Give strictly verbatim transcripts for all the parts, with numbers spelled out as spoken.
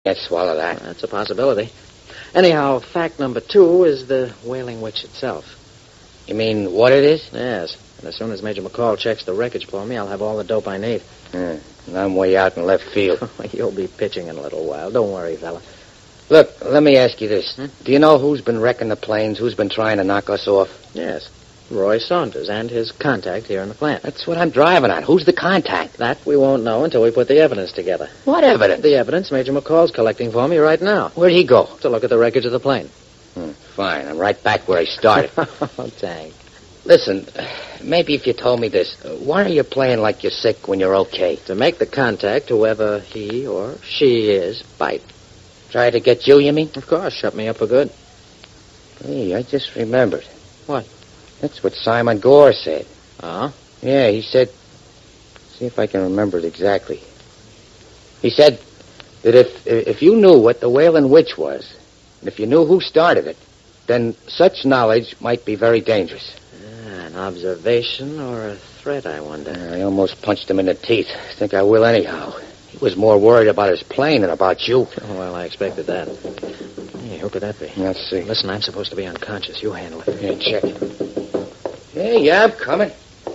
Can't swallow that. That's a possibility. Anyhow, fact number two is the Wailing Witch itself. You mean what it is? Yes. And as soon as Major McCall checks the wreckage for me, I'll have all the dope I need. Hmm. And I'm way out in left field. You'll be pitching in a little while. Don't worry, fella. Look, let me ask you this. Hmm? Do you know who's been wrecking the planes? Who's been trying to knock us off? Yes. Roy Saunders and his contact here in the plant. That's what I'm driving at. Who's the contact? That we won't know until we put the evidence together. What evidence? The evidence Major McCall's collecting for me right now. Where'd he go? To look at the wreckage of the plane. Hmm, fine. I'm right back where I started. Oh, Tank. Listen, maybe if you told me this, why are you playing like you're sick when you're okay? To make the contact, whoever he or she is, bite. Try to get you, you mean? Of course, shut me up for good. Hey, I just remembered. What? That's what Simon Gore said. Oh? Yeah, he said... See if I can remember it exactly. He said that if if you knew what the Wailing Witch was, and if you knew who started it, then such knowledge might be very dangerous. Ah, an observation or a threat, I wonder. I almost punched him in the teeth. I think I will anyhow. He was more worried about his plane than about you. Oh, well, I expected that. Hey, who could that be? Let's see. Listen, I'm supposed to be unconscious. You handle it. Here, check. Hey, yeah, I'm coming.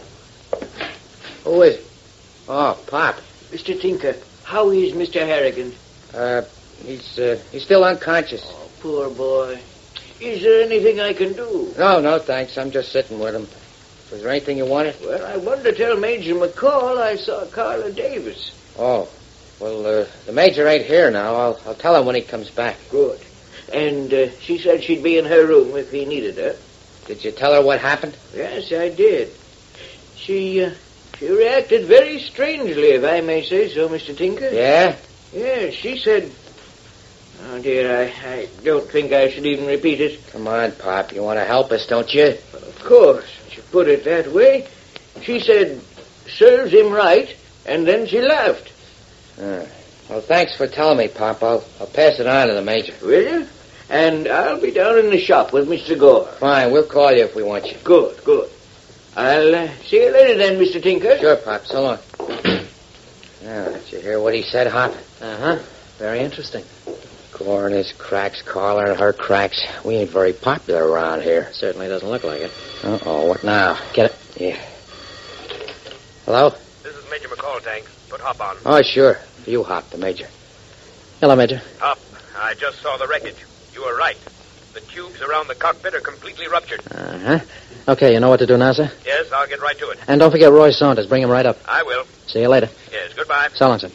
Who is it? Oh, Pop. Mister Tinker, how is Mister Harrigan? Uh, he's, uh, he's still unconscious. Oh, poor boy. Is there anything I can do? No, no, thanks. I'm just sitting with him. Was there anything you wanted? Well, I wanted to tell Major McCall I saw Carla Davis. Oh, well, uh, the Major ain't here now. I'll, I'll tell him when he comes back. Good. And uh, she said she'd be in her room if he needed her. Did you tell her what happened? Yes, I did. She, uh, she reacted very strangely, if I may say so, Mister Tinker. Yeah? Yes, she said... Oh, dear, I, I don't think I should even repeat it. Come on, Pop. You want to help us, don't you? Of course, she put it that way. She said, serves him right, and then she laughed. Uh, well, thanks for telling me, Pop. I'll, I'll pass it on to the Major. Will you? And I'll be down in the shop with Mister Gore. Fine, we'll call you if we want you. Good, good. I'll uh, see you later then, Mister Tinker. Sure, Pop. So long. Now, did you hear what he said, Hop? Uh-huh. Very interesting. Gore and his cracks, Carla and her cracks. We ain't very popular around here. Certainly doesn't look like it. Uh-oh, what now? Get it? Yeah. Hello? This is Major McCall, Tank. Put Hop on. Oh, sure. You, Hop, the Major. Hello, Major. Hop, I just saw the wreckage. You were right. The tubes around the cockpit are completely ruptured. Uh-huh. Okay, you know what to do now, sir? Yes, I'll get right to it. And don't forget Roy Saunders. Bring him right up. I will. See you later. Yes, goodbye. So long, sir.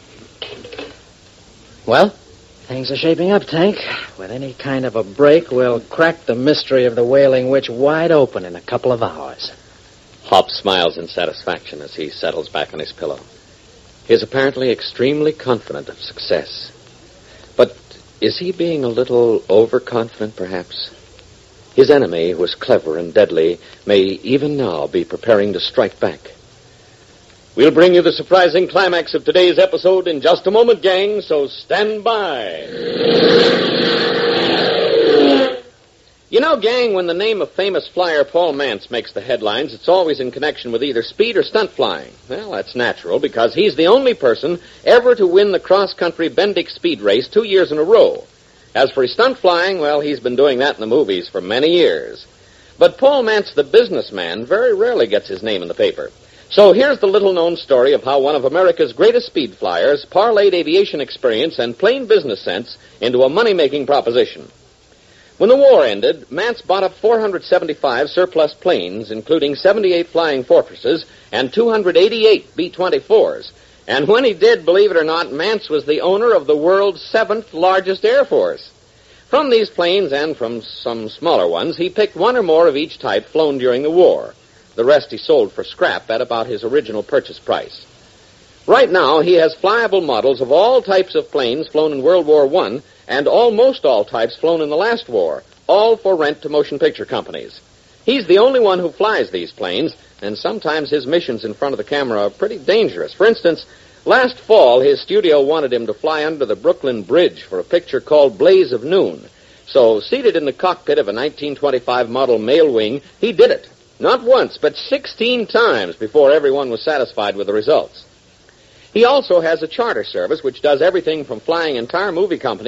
Well, things are shaping up, Tank. With any kind of a break, we'll crack the mystery of the Wailing Witch wide open in a couple of hours. Hop smiles in satisfaction as he settles back on his pillow. He is apparently extremely confident of success. But is he being a little overconfident, perhaps? His enemy, who is clever and deadly, may even now be preparing to strike back. We'll bring you the surprising climax of today's episode in just a moment, gang, so stand by. You know, gang, when the name of famous flyer Paul Mantz makes the headlines, it's always in connection with either speed or stunt flying. Well, that's natural, because he's the only person ever to win the cross-country Bendix Speed Race two years in a row. As for his stunt flying, well, he's been doing that in the movies for many years. But Paul Mantz, the businessman, very rarely gets his name in the paper. So here's the little-known story of how one of America's greatest speed flyers parlayed aviation experience and plain business sense into a money-making proposition. When the war ended, Mantz bought up four hundred seventy-five surplus planes, including seventy-eight Flying Fortresses and two hundred eighty-eight B twenty-fours. And when he did, believe it or not, Mantz was the owner of the world's seventh largest Air Force. From these planes and from some smaller ones, he picked one or more of each type flown during the war. The rest he sold for scrap at about his original purchase price. Right now, he has flyable models of all types of planes flown in World War One and almost all types flown in the last war, all for rent to motion picture companies. He's the only one who flies these planes, and sometimes his missions in front of the camera are pretty dangerous. For instance, last fall, his studio wanted him to fly under the Brooklyn Bridge for a picture called Blaze of Noon. So, seated in the cockpit of a nineteen twenty-five model mail wing, he did it. Not once, but sixteen times before everyone was satisfied with the results. He also has a charter service which does everything from flying entire movie companies